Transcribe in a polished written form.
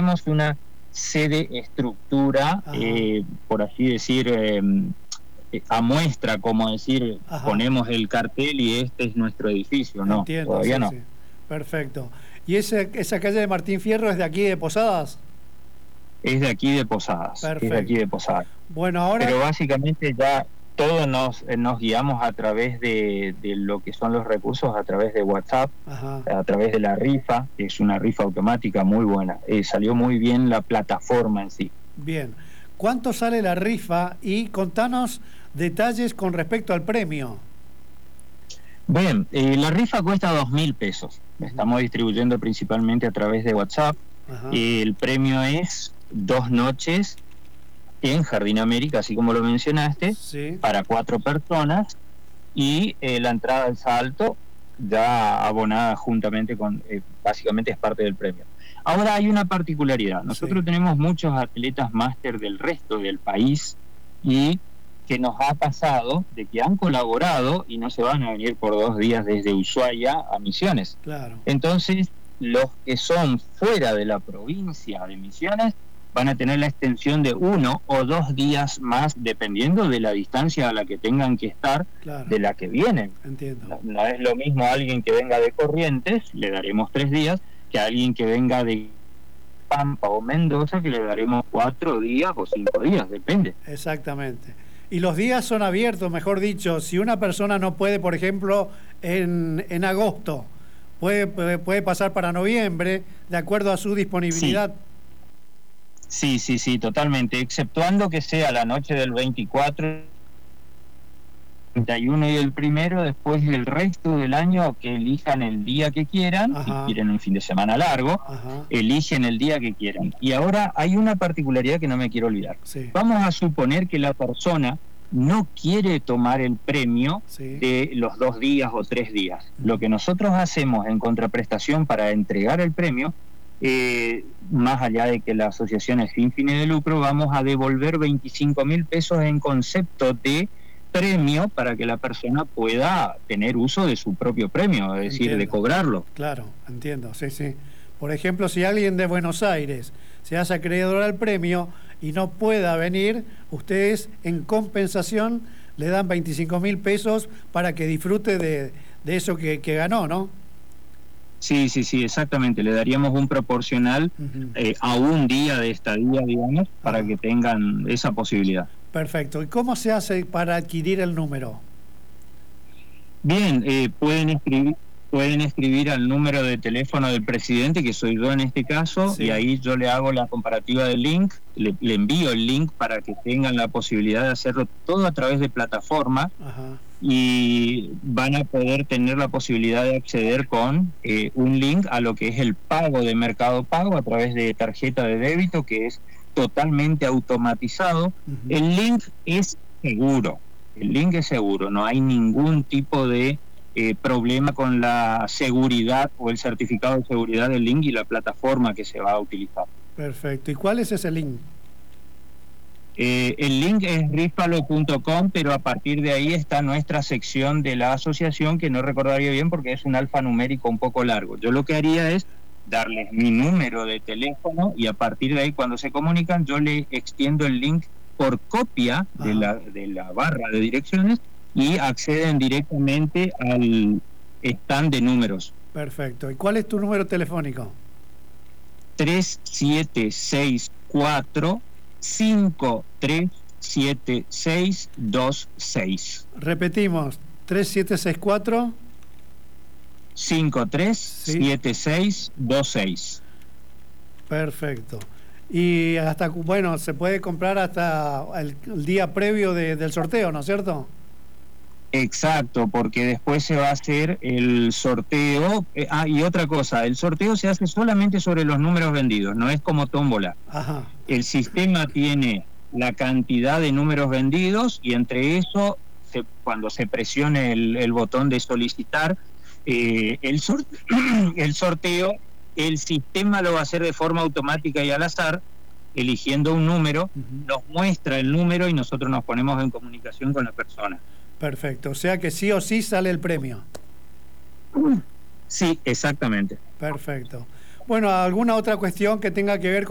tenemos una sede estructura, por así decir, a muestra, como decir, ponemos el cartel y este es nuestro edificio. No, entiendo, todavía no. Sí. Perfecto. ¿Y esa calle de Martín Fierro es de aquí de Posadas? Es de aquí de Posadas. Perfecto. Es de aquí de Posadas. Bueno, ahora... Pero básicamente ya todos nos guiamos a través de lo que son los recursos, a través de WhatsApp, a través de la rifa, que es una rifa automática muy buena. Salió muy bien la plataforma en sí. Bien. ¿Cuánto sale la rifa? Y contanos detalles con respecto al premio. Bien, la rifa cuesta 2.000 pesos. Estamos distribuyendo principalmente a través de WhatsApp. El premio es 2 noches en Jardín América, así como lo mencionaste, para 4 personas, y la entrada al salto ya abonada juntamente con, básicamente es parte del premio. Ahora hay una particularidad. Nosotros tenemos muchos atletas máster del resto del país y que nos ha pasado de que han colaborado y no se van a venir por 2 días desde Ushuaia a Misiones. Claro. Entonces, los que son fuera de la provincia de Misiones van a tener la extensión de 1 o 2 días más, dependiendo de la distancia a la que tengan que estar, de la que vienen. Entiendo. No es lo mismo a alguien que venga de Corrientes, le daremos 3 días, que a alguien que venga de Pampa o Mendoza, que le daremos 4 días o 5 días, depende. Exactamente. Y los días son abiertos, mejor dicho, si una persona no puede, por ejemplo, en agosto, puede pasar para noviembre, de acuerdo a su disponibilidad. Sí, totalmente, exceptuando que sea la noche del 24, 31 y el 1, después el resto del año que elijan el día que quieran, si quieren un fin de semana largo, eligen el día que quieran. Y ahora hay una particularidad que no me quiero olvidar. Vamos a suponer que la persona no quiere tomar el premio de los 2 días o 3 días. Lo que nosotros hacemos en contraprestación para entregar el premio, más allá de que la asociación es sin fines de lucro, vamos a devolver 25.000 pesos en concepto de premio para que la persona pueda tener uso de su propio premio, es decir, de cobrarlo. Claro, entiendo, sí. Por ejemplo, si alguien de Buenos Aires se hace acreedor al premio y no pueda venir, ustedes en compensación le dan 25.000 pesos para que disfrute de eso que ganó, ¿no? Sí, exactamente. Le daríamos un proporcional a un día de estadía, digamos, para que tengan esa posibilidad. Perfecto. ¿Y cómo se hace para adquirir el número? Bien, pueden escribir al número de teléfono del presidente, que soy yo en este caso, y ahí yo le hago la comparativa del link, le envío el link para que tengan la posibilidad de hacerlo todo a través de plataforma. Y van a poder tener la posibilidad de acceder con un link a lo que es el pago de Mercado Pago a través de tarjeta de débito, que es totalmente automatizado. El link es seguro, no hay ningún tipo de problema con la seguridad o el certificado de seguridad del link y la plataforma que se va a utilizar. Perfecto. ¿Y cuál es ese link? El link es rifalo.com, pero a partir de ahí está nuestra sección de la asociación, que no recordaría bien porque es un alfanumérico un poco largo. Yo lo que haría es darles mi número de teléfono y a partir de ahí, cuando se comunican, yo le extiendo el link por copia de la barra de direcciones y acceden directamente al stand de números. Perfecto. ¿Y cuál es tu número telefónico? 3764 537626. Repetimos, 3764 537626. Perfecto. Y hasta, bueno, se puede comprar hasta el día previo del sorteo, ¿no es cierto? Exacto, porque después se va a hacer el sorteo. Y otra cosa, el sorteo se hace solamente sobre los números vendidos, no es como tómbola. El sistema tiene la cantidad de números vendidos y entre eso, cuando se presione el botón de solicitar el sorteo, el sistema lo va a hacer de forma automática y al azar, eligiendo un número, nos muestra el número y nosotros nos ponemos en comunicación con la persona. Perfecto, o sea que sí o sí sale el premio. Sí, exactamente. Perfecto. Bueno, ¿alguna otra cuestión que tenga que ver con